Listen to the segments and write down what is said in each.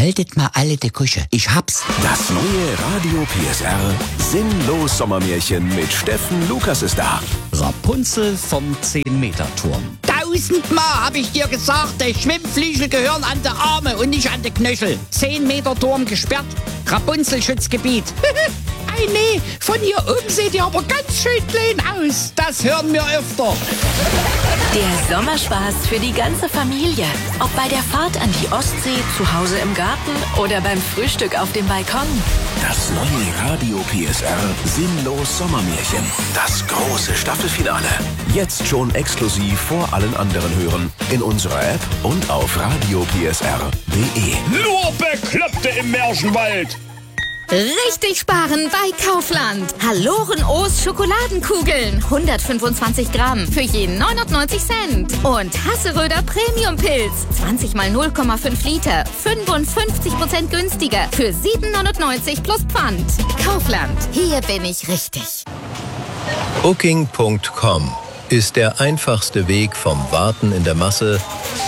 haltet mal alle die Kusche. Ich hab's. Das neue Radio PSR Sinnlos Sommermärchen mit Steffen Lukas ist da. Rapunzel vom 10-Meter-Turm. 1000-mal hab ich dir gesagt, die Schwimmflügel gehören an die Arme und nicht an die Knöchel. 10 Meter Turm gesperrt, Rapunzel-Schutzgebiet. Ei nee, von hier oben seht ihr aber ganz schön klein aus. Das hören wir öfter. Der Sommerspaß für die ganze Familie. Ob bei der Fahrt an die Ostsee, zu Hause im Garten oder beim Frühstück auf dem Balkon. Das neue Radio PSR Sinnlos Sommermärchen. Das große Staffelfinale. Jetzt schon exklusiv vor allen anderen hören. In unserer App und auf radiopsr.de. Nur Bekloppte im Märchenwald. Richtig sparen bei Kaufland. Haloren O's Schokoladenkugeln. 125 Gramm für je 99 Cent. Und Hasseröder Premium Pilz. 20 mal 0,5 Liter. 55% günstiger für 7,99 plus Pfand. Kaufland. Hier bin ich richtig. Booking.com ist der einfachste Weg vom Warten in der Masse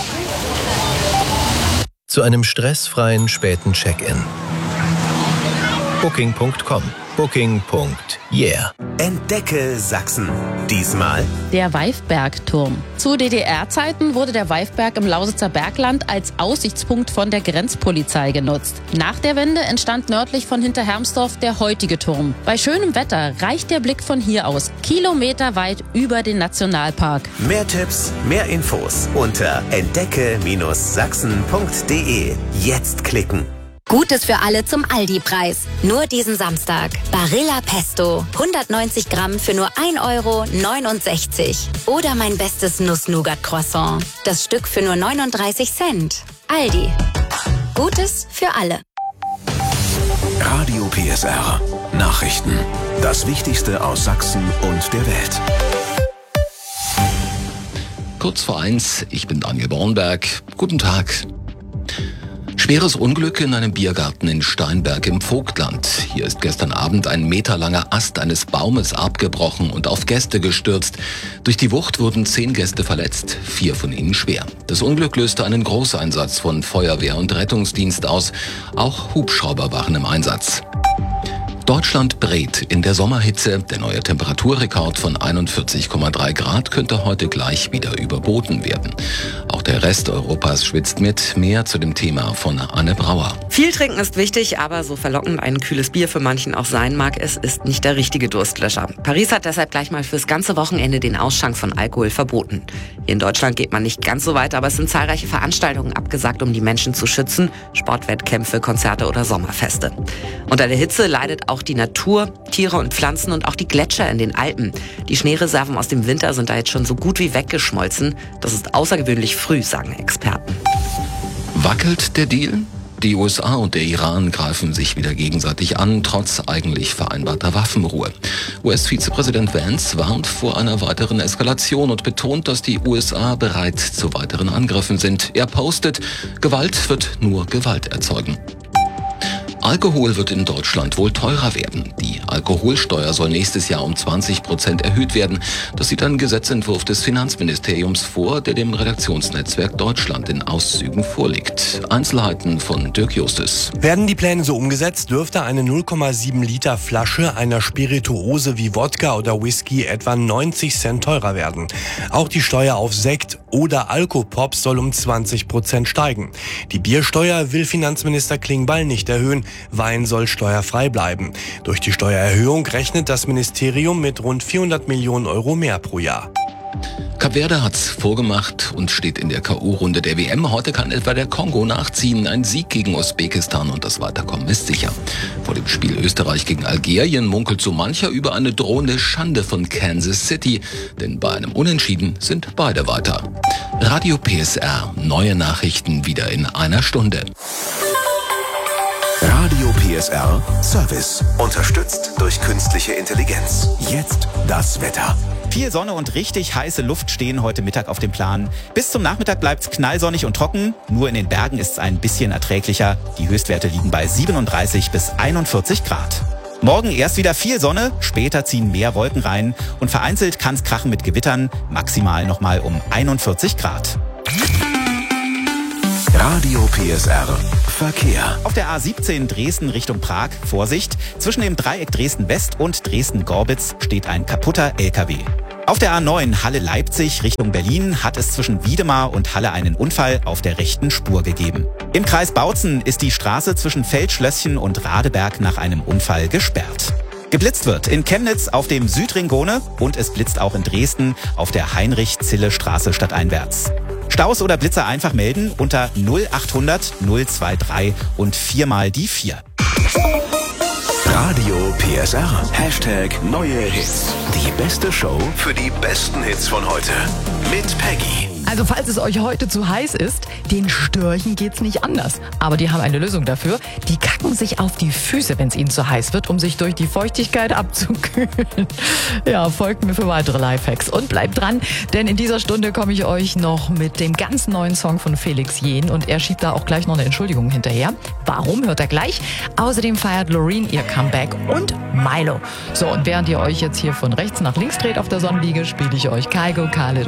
zu einem stressfreien späten Check-in. Booking.com. Booking.yeah. Entdecke Sachsen. Diesmal der Weifbergturm. Zu DDR-Zeiten wurde der Weifberg im Lausitzer Bergland als Aussichtspunkt von der Grenzpolizei genutzt. Nach der Wende entstand nördlich von Hinterhermsdorf der heutige Turm. Bei schönem Wetter reicht der Blick von hier aus kilometerweit über den Nationalpark. mehr Tipps, mehr Infos unter entdecke-sachsen.de. Jetzt klicken. Gutes für alle zum Aldi-Preis. Nur diesen Samstag. Barilla Pesto. 190 Gramm für nur 1,69 €. Oder mein bestes Nuss-Nougat-Croissant. Das Stück für nur 39 Cent. Aldi. Gutes für alle. Radio PSR. Nachrichten. Das Wichtigste aus Sachsen und der Welt. Kurz vor 1, ich bin Daniel Bornberg. Guten Tag. Schweres Unglück in einem Biergarten in Steinberg im Vogtland. Hier ist gestern Abend ein meterlanger Ast eines Baumes abgebrochen und auf Gäste gestürzt. Durch die Wucht wurden 10 Gäste verletzt, 4 von ihnen schwer. Das Unglück löste einen Großeinsatz von Feuerwehr und Rettungsdienst aus. Auch Hubschrauber waren im Einsatz. Deutschland brät in der Sommerhitze. Der neue Temperaturrekord von 41,3 Grad könnte heute gleich wieder überboten werden. Auch der Rest Europas schwitzt mit. Mehr zu dem Thema von Anne Brauer. Viel trinken ist wichtig, aber so verlockend ein kühles Bier für manchen auch sein mag, es ist nicht der richtige Durstlöscher. Paris hat deshalb gleich mal fürs ganze Wochenende den Ausschank von Alkohol verboten. Hier in Deutschland geht man nicht ganz so weit, aber es sind zahlreiche Veranstaltungen abgesagt, um die Menschen zu schützen. Sportwettkämpfe, Konzerte oder Sommerfeste. Unter der Hitze leidet auch die Natur, Tiere und Pflanzen und auch die Gletscher in den Alpen. Die Schneereserven aus dem Winter sind da jetzt schon so gut wie weggeschmolzen. Das ist außergewöhnlich früh, sagen Experten. Wackelt der Deal? Die USA und der Iran greifen sich wieder gegenseitig an, trotz eigentlich vereinbarter Waffenruhe. US-Vizepräsident Vance warnt vor einer weiteren Eskalation und betont, dass die USA bereit zu weiteren Angriffen sind. Er postet, Gewalt wird nur Gewalt erzeugen. Alkohol wird in Deutschland wohl teurer werden. Die Alkoholsteuer soll nächstes Jahr um 20% erhöht werden. Das sieht ein Gesetzentwurf des Finanzministeriums vor, der dem Redaktionsnetzwerk Deutschland in Auszügen vorliegt. Einzelheiten von Dirk Justus. Werden die Pläne so umgesetzt, dürfte eine 0,7 Liter Flasche einer Spirituose wie Wodka oder Whisky etwa 90 Cent teurer werden. Auch die Steuer auf Sekt oder Alkopops soll um 20% steigen. Die Biersteuer will Finanzminister Klingbeil nicht erhöhen. Wein soll steuerfrei bleiben. Durch die Steuererhöhung rechnet das Ministerium mit rund 400 Millionen Euro mehr pro Jahr. Kap Verde hat's vorgemacht und steht in der K.O.-Runde der WM. Heute kann etwa der Kongo nachziehen. Ein Sieg gegen Usbekistan und das Weiterkommen ist sicher. Vor dem Spiel Österreich gegen Algerien munkelt so mancher über eine drohende Schande von Kansas City. Denn bei einem Unentschieden sind beide weiter. Radio PSR. Neue Nachrichten wieder in einer Stunde. Radio PSR Service. Unterstützt durch künstliche Intelligenz. Jetzt das Wetter. Viel Sonne und richtig heiße Luft stehen heute Mittag auf dem Plan. Bis zum Nachmittag bleibt's knallsonnig und trocken. Nur in den Bergen ist es ein bisschen erträglicher. Die Höchstwerte liegen bei 37 bis 41 Grad. Morgen erst wieder viel Sonne, später ziehen mehr Wolken rein. Und vereinzelt kann's krachen mit Gewittern, maximal nochmal um 41 Grad. Radio PSR Verkehr. Auf der A17 Dresden Richtung Prag, Vorsicht, zwischen dem Dreieck Dresden West und Dresden-Gorbitz steht ein kaputter LKW. Auf der A9 Halle-Leipzig Richtung Berlin hat es zwischen Wiedemar und Halle einen Unfall auf der rechten Spur gegeben. Im Kreis Bautzen ist die Straße zwischen Feldschlösschen und Radeberg nach einem Unfall gesperrt. Geblitzt wird in Chemnitz auf dem Südring-Gone und es blitzt auch in Dresden auf der Heinrich-Zille-Straße stadteinwärts. Staus oder Blitzer einfach melden unter 0800 023 und 4 die 4. Radio PSR. Hashtag neue Hits. Die beste Show für die besten Hits von heute. Mit Peggy. Also falls es euch heute zu heiß ist, den Störchen geht's nicht anders. Aber die haben eine Lösung dafür. Die kacken sich auf die Füße, wenn es ihnen zu heiß wird, um sich durch die Feuchtigkeit abzukühlen. Ja, folgt mir für weitere Lifehacks. Und bleibt dran, denn in dieser Stunde komme ich euch noch mit dem ganz neuen Song von Felix Jähn. Und er schiebt da auch gleich noch eine Entschuldigung hinterher. Warum, hört er gleich. Außerdem feiert Loreen ihr Comeback und Milo. So, und während ihr euch jetzt hier von rechts nach links dreht auf der Sonnenliege, spiele ich euch Kygo, Khaled